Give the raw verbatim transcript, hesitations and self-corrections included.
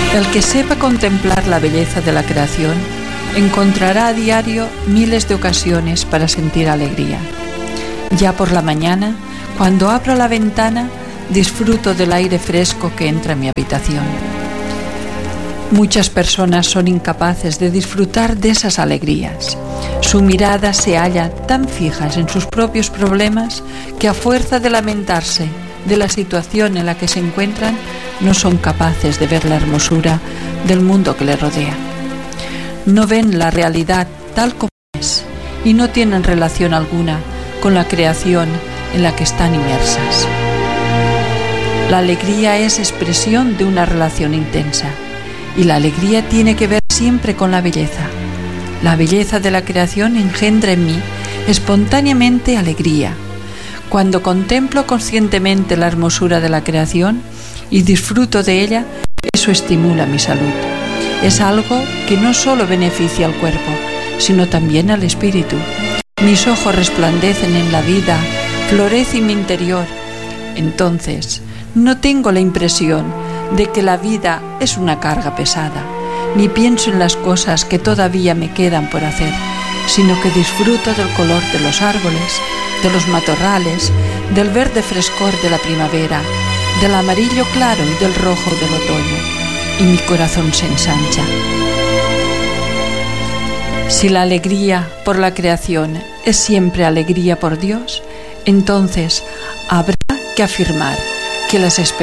El que sepa contemplar la belleza de la creación encontrará a diario miles de ocasiones para sentir alegría. Ya por la mañana, cuando abro la ventana, disfruto del aire fresco que entra en mi habitación. Muchas personas son incapaces de disfrutar de esas alegrías. Su mirada se halla tan fijas en sus propios problemas que a fuerza de lamentarse de la situación en la que se encuentran, no son capaces de ver la hermosura del mundo que les rodea. No ven la realidad tal como es y no tienen relación alguna con la creación en la que están inmersas. La alegría es expresión de una relación intensa y la alegría tiene que ver siempre con la belleza. La belleza de la creación engendra en mí espontáneamente alegría. Cuando contemplo conscientemente la hermosura de la creación y disfruto de ella, eso estimula mi salud. Es algo que no solo beneficia al cuerpo, sino también al espíritu. Mis ojos resplandecen en la vida, florece mi interior. Entonces, no tengo la impresión de que la vida es una carga pesada, ni pienso en las cosas que todavía me quedan por hacer, sino que disfruto del color de los árboles, de los matorrales, del verde frescor de la primavera, del amarillo claro y del rojo del otoño, y mi corazón se ensancha. Si la alegría por la creación es siempre alegría por Dios, entonces habrá que afirmar que las experiencias